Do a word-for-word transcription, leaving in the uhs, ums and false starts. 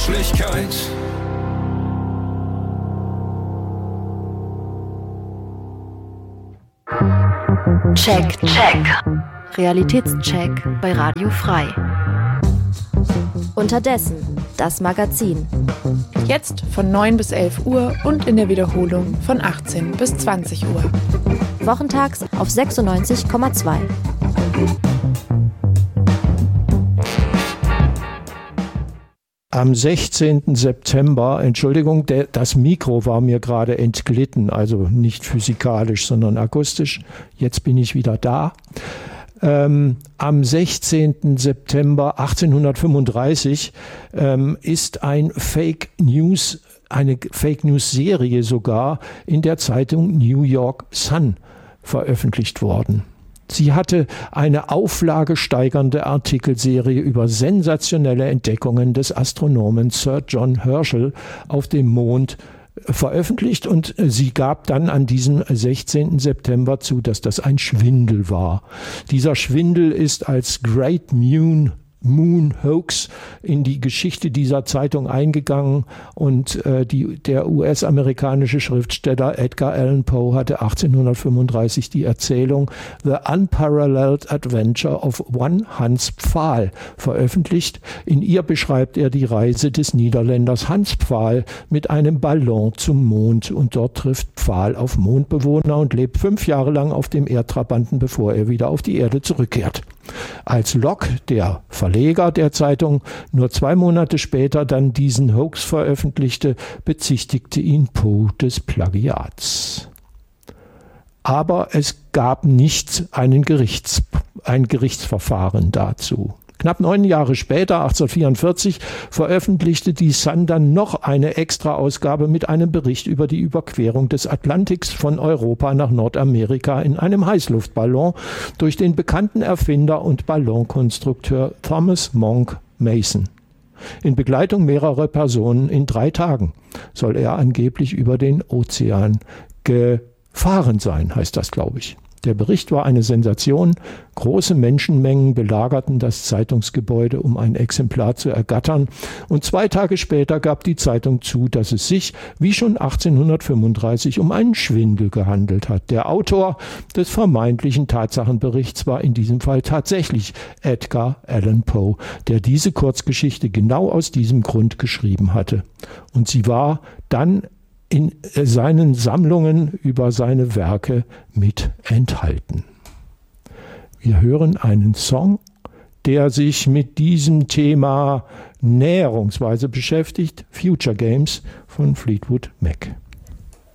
Menschlichkeit. Check, check. Realitätscheck bei Radio Frei. Unterdessen, das Magazin. Jetzt von neun bis elf Uhr und in der Wiederholung von achtzehn bis zwanzig Uhr. Wochentags auf sechsundneunzig Komma zwei. Am sechzehnten September, Entschuldigung, der, das Mikro war mir gerade entglitten, also nicht physikalisch, sondern akustisch. Jetzt bin ich wieder da. Ähm, am sechzehnten September achtzehnhundertfünfunddreißig ähm, ist ein Fake News, eine Fake News Serie sogar in der Zeitung New York Sun veröffentlicht worden. Sie hatte eine auflagesteigernde Artikelserie über sensationelle Entdeckungen des Astronomen Sir John Herschel auf dem Mond veröffentlicht, und sie gab dann an diesem sechzehnten September zu, dass das ein Schwindel war. Dieser Schwindel ist als Great Moon Moon Hoax in die Geschichte dieser Zeitung eingegangen, und äh, die, der U S-amerikanische Schriftsteller Edgar Allan Poe hatte achtzehnhundertfünfunddreißig die Erzählung The Unparalleled Adventure of One Hans Pfaal veröffentlicht. In ihr beschreibt er die Reise des Niederländers Hans Pfaal mit einem Ballon zum Mond, und dort trifft Pfaal auf Mondbewohner und lebt fünf Jahre lang auf dem Erdtrabanten, bevor er wieder auf die Erde zurückkehrt. Als Locke, der Verleger der Zeitung, nur zwei Monate später dann diesen Hoax veröffentlichte, bezichtigte ihn Poe des Plagiats. Aber es gab nicht einen Gerichts, ein Gerichtsverfahren dazu. Knapp neun Jahre später, achtzehnhundertvierundvierzig, veröffentlichte die Sun dann noch eine Extra-Ausgabe mit einem Bericht über die Überquerung des Atlantiks von Europa nach Nordamerika in einem Heißluftballon durch den bekannten Erfinder und Ballonkonstrukteur Thomas Monk Mason. In Begleitung mehrerer Personen in drei Tagen soll er angeblich über den Ozean gefahren sein, heißt das, glaube ich. Der Bericht war eine Sensation. Große Menschenmengen belagerten das Zeitungsgebäude, um ein Exemplar zu ergattern. Und zwei Tage später gab die Zeitung zu, dass es sich, wie schon achtzehnhundertfünfunddreißig, um einen Schwindel gehandelt hat. Der Autor des vermeintlichen Tatsachenberichts war in diesem Fall tatsächlich Edgar Allan Poe, der diese Kurzgeschichte genau aus diesem Grund geschrieben hatte. Und sie war dann in seinen Sammlungen über seine Werke mit enthalten. Wir hören einen Song, der sich mit diesem Thema näherungsweise beschäftigt, Future Games von Fleetwood Mac.